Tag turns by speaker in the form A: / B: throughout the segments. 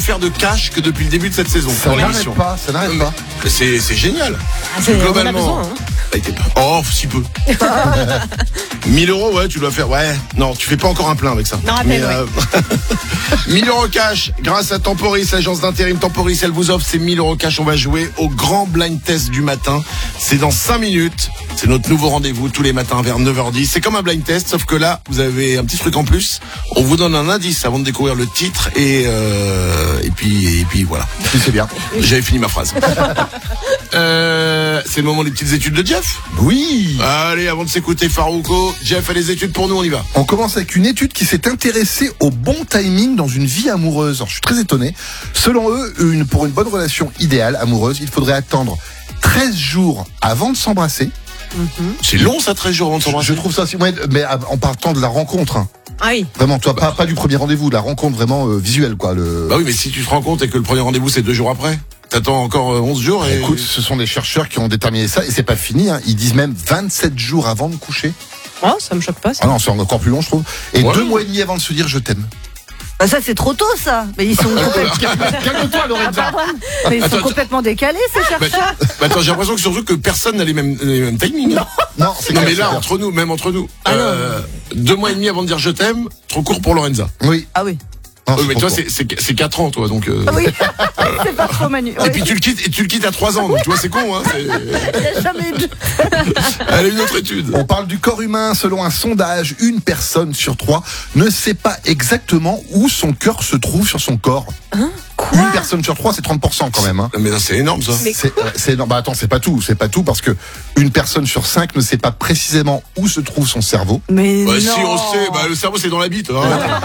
A: faire de cash que depuis le début de cette saison.
B: Ça n'arrête pas, ça n'arrête pas.
A: C'est génial.
C: Globalement.
A: On a besoin, hein. Oh, si peu. 1000 €, ouais, tu dois faire. Ouais, non, tu fais pas encore un plein avec ça.
C: Non, à peine, ouais.
A: 1000 € cash, grâce à Temporis, l'agence d'intérim Temporis, elle vous offre ces 1000 € cash. On va jouer au grand blind test du matin. C'est dans 5 minutes. C'est notre nouveau rendez-vous tous les matins vers 9h10. C'est comme un blind test, sauf que là, vous avez un petit truc en plus. On vous donne un indice avant de découvrir le titre et puis voilà.
B: C'est bien.
A: J'avais fini ma phrase. C'est le moment des petites études de Jeff.
B: Oui.
A: Allez, avant de s'écouter Farouko, Jeff a les études pour nous, on y va.
B: On commence avec une étude qui s'est intéressée au bon timing dans une vie amoureuse. Alors, je suis très étonné. Selon eux, pour une bonne relation idéale amoureuse, il faudrait attendre 13 jours avant de s'embrasser.
A: C'est long ça, 13 jours avant de s'embrasser.
B: Je trouve ça aussi, ouais, mais en partant de la rencontre. Hein.
C: Ah oui.
B: Vraiment, toi, pas du premier rendez-vous, de la rencontre vraiment visuelle, quoi.
A: Bah oui, mais si tu te rends compte et que le premier rendez-vous c'est 2 jours après, t'attends encore 11 jours et...
B: Écoute, ce sont des chercheurs qui ont déterminé ça et c'est pas fini, hein. Ils disent même 27 jours avant de coucher.
C: Oh, ça me choque pas, ça.
B: Ah non, c'est encore plus long, je trouve. Et
A: Ouais.
B: 2 mois et demi avant de se dire je t'aime.
D: Bah ça c'est trop tôt ça. Mais ils sont
B: Calme-toi, Lorenza.
D: mais ils sont
A: Attends,
D: complètement décalés ces chercheurs.
A: Attends, j'ai l'impression que surtout que personne n'a les mêmes timings. Non,
B: Non, c'est
A: non
B: clair,
A: mais là,
B: c'est
A: entre nous, même entre nous,
C: Ah
A: 2 mois et demi avant de dire je t'aime, trop court pour Lorenza.
B: clair. Oui.
D: Ah oui.
B: Non,
A: Mais
B: trop
A: toi,
B: court.
A: c'est 4 ans, toi, donc...
D: Ah oui. C'est pas trop Manu.
A: Et puis tu le quittes à 3 ans, donc tu vois, c'est con, hein.
D: Il n'y a jamais eu de...
A: Allez, une autre étude.
B: On parle du corps humain. Selon un sondage, une personne sur 3 ne sait pas exactement où son cœur se trouve sur son corps. Une personne sur 3, c'est 30% quand même. Hein.
A: Mais là, c'est énorme, ça.
B: C'est énorme. Bah attends, c'est pas tout parce que une personne sur 5 ne sait pas précisément où se trouve son cerveau.
D: Mais
A: Bah
D: non.
A: si, on sait, bah le cerveau, c'est dans la bite. Hein.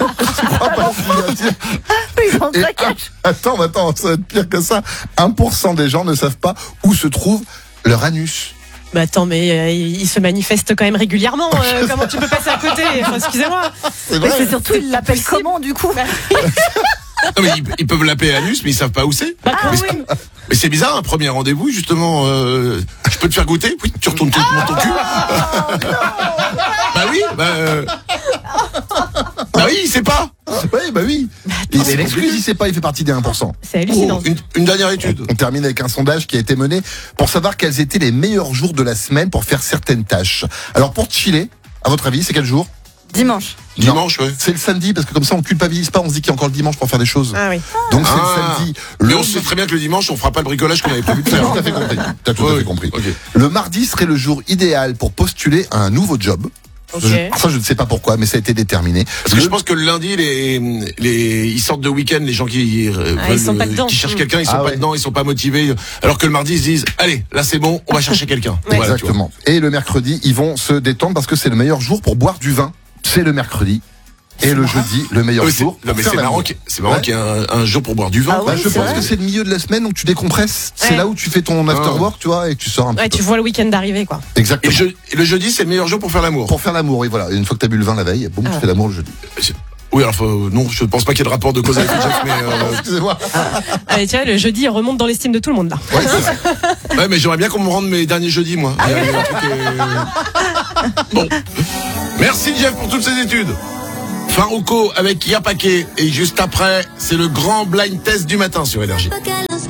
D: Ils ont
B: Et
D: très cash.
B: attends, ça va être pire que ça. 1% des gens ne savent pas où se trouve leur anus.
C: Bah attends, mais il se manifeste quand même régulièrement. Comment tu peux passer à côté? Enfin, excusez-moi.
B: C'est
D: Mais
B: vrai.
D: c'est surtout ils l'appellent comment du coup?
A: Non, mais ils peuvent l'appeler anus, mais ils savent pas où c'est.
C: Bah,
A: mais,
C: oui.
A: mais c'est bizarre, un premier rendez-vous, justement. Je peux te faire goûter? Oui, tu retournes ton cul. Bah oui, bah oui, il sait pas.
B: Oui, bah oui. Il est l'excuse, il sait pas, il fait partie des 1%.
C: C'est hallucinant.
A: Oh, une dernière étude.
B: On termine avec un sondage qui a été mené pour savoir quels étaient les meilleurs jours de la semaine pour faire certaines tâches. Alors pour chiller, à votre avis, c'est quel jour?
D: Dimanche.
A: Dimanche, ouais.
B: C'est le samedi, parce que comme ça on culpabilise pas, on se dit qu'il y a encore le dimanche pour faire des choses.
C: Ah oui.
B: Donc c'est
A: Ah.
B: le samedi.
A: Mais on sait très bien que le dimanche, on fera pas le bricolage qu'on avait prévu de
B: T'as
A: faire.
B: tout à fait compris. T'as tout à fait compris.
A: Ok.
B: Le mardi serait le jour idéal pour postuler à un nouveau job.
C: Ok.
B: Ça, je ne sais pas pourquoi, mais ça a été déterminé.
A: Parce que je pense que le lundi, ils sortent de week-end, les gens qui
C: ils sont pas dedans.
A: qui cherchent quelqu'un, ils sont
B: Ah
A: pas
B: ouais.
A: dedans, ils sont pas motivés. Alors que le mardi, ils se disent, allez, là c'est bon, on va chercher quelqu'un.
C: Ouais.
A: Voilà, tu vois.
B: Exactement. Et le mercredi, ils vont se détendre parce que c'est le meilleur jour pour boire du vin. C'est le mercredi. Et le jeudi, le meilleur
A: Ouais, c'est-
B: jour.
A: non, mais
B: pour
A: c'est
B: faire
A: marrant
B: l'amour.
A: qu'il y ait un jour pour boire du vin.
D: Ah
A: quoi.
D: oui,
B: Je
D: c'est
B: pense
D: vrai.
B: que c'est le milieu de la semaine, donc tu décompresses. C'est
C: Ouais.
B: là où tu fais ton after work, tu vois, et que tu sors un
C: Ouais,
B: peu.
C: tu vois le week-end arriver, quoi.
B: Exactement.
A: Et le jeudi, c'est le meilleur jour pour faire l'amour.
B: Pour faire l'amour, oui, voilà. Une fois que t'as bu le vin la veille, boum, tu fais l'amour le jeudi.
A: Oui, alors non, je pense pas qu'il y ait de rapport de cause avec le Jeff, mais
B: Excusez-moi.
C: Allez, tu vois, le jeudi, il remonte dans l'estime de tout le monde, là.
B: Ouais, c'est ça.
A: ouais, mais j'aimerais bien qu'on me rende mes derniers jeudis, moi. Il y a un truc, Bon, merci Jeff pour toutes ces études. Farouko avec Yapake et juste après, c'est le grand blind test du matin sur Énergie.